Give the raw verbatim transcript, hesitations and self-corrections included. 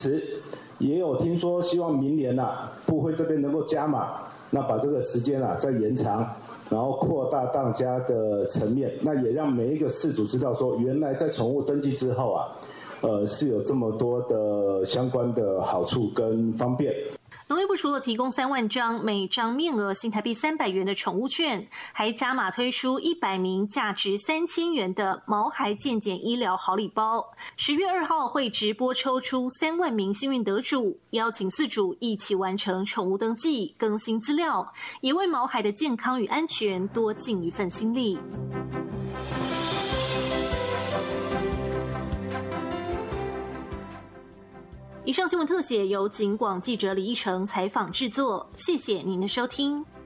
也有听说希望明年啊，部会这边能够加码，那把这个时间啊再延长，然后扩大大家的层面，那也让每一个饲主知道说，原来在宠物登记之后啊，呃是有这么多的相关的好处跟方便。 农业部除了提供三万张每张面额新台币三百元的宠物券，还加码推出一百名价值三千元的毛孩健检医疗好礼包。十月二号会直播抽出三万名幸运得主，邀请饲主一起完成宠物登记、更新资料，也为毛孩的健康与安全多尽一份心力。以上新闻特写由警广记者李义成采访制作，谢谢您的收听。